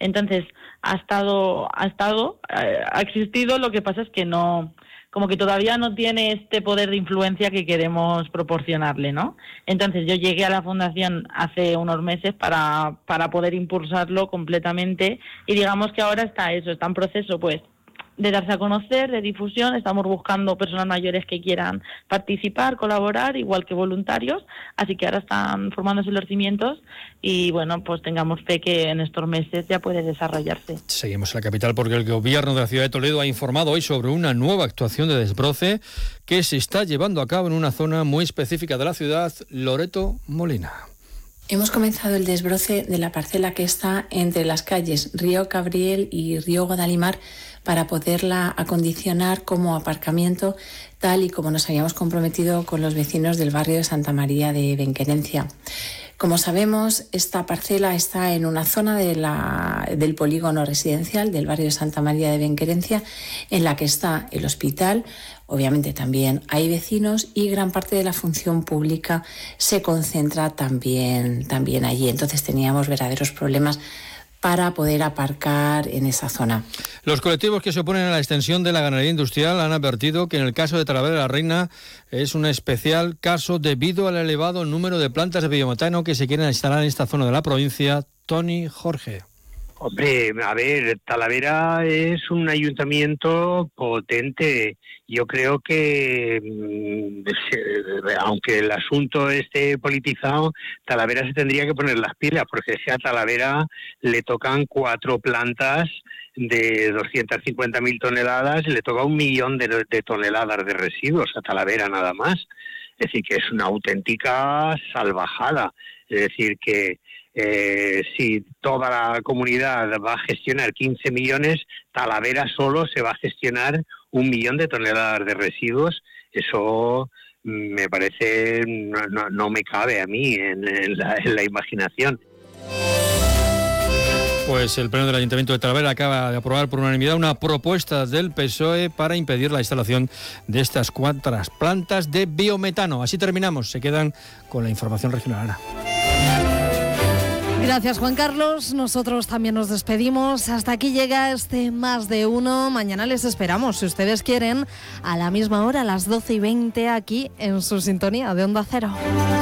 Entonces, ha existido, lo que pasa es que no, como que todavía no tiene este poder de influencia que queremos proporcionarle, ¿no? Entonces yo llegué a la fundación hace unos meses para poder impulsarlo completamente, y digamos que ahora está en proceso pues de darse a conocer, de difusión. Estamos buscando personas mayores que quieran participar, colaborar, igual que voluntarios, así que ahora están formándose los cimientos y bueno, pues tengamos fe que en estos meses ya puede desarrollarse. Seguimos en la capital porque el gobierno de la ciudad de Toledo ha informado hoy sobre una nueva actuación de desbroce que se está llevando a cabo en una zona muy específica de la ciudad, Loreto Molina. Hemos comenzado el desbroce de la parcela que está entre las calles Río Cabriel y Río Guadalimar para poderla acondicionar como aparcamiento, tal y como nos habíamos comprometido con los vecinos del barrio de Santa María de Benquerencia. Como sabemos, esta parcela está en una zona del polígono residencial del barrio de Santa María de Benquerencia, en la que está el hospital. Obviamente también hay vecinos y gran parte de la función pública se concentra también allí. Entonces teníamos verdaderos problemas para poder aparcar en esa zona. Los colectivos que se oponen a la extensión de la ganadería industrial han advertido que en el caso de Talavera de la Reina es un especial caso debido al elevado número de plantas de biometano que se quieren instalar en esta zona de la provincia. Tony Jorge. Hombre, a ver, Talavera es un ayuntamiento potente. Yo creo que, aunque el asunto esté politizado, Talavera se tendría que poner las pilas, porque si a Talavera le tocan 4 plantas de 250.000 toneladas, y le toca 1 millón de toneladas de residuos a Talavera nada más. Es decir, que es una auténtica salvajada. Es decir, que si toda la comunidad va a gestionar 15 millones, Talavera solo se va a gestionar 1 millón de toneladas de residuos. Eso me parece, no me cabe a mí en la imaginación. Pues el Pleno del Ayuntamiento de Talavera acaba de aprobar por unanimidad una propuesta del PSOE para impedir la instalación de estas 4 plantas de biometano. Así terminamos. Se quedan con la información regional. Ana. Gracias, Juan Carlos. Nosotros también nos despedimos. Hasta aquí llega este Más de Uno. Mañana les esperamos, si ustedes quieren, a la misma hora, a las 12:20, aquí en su sintonía de Onda Cero.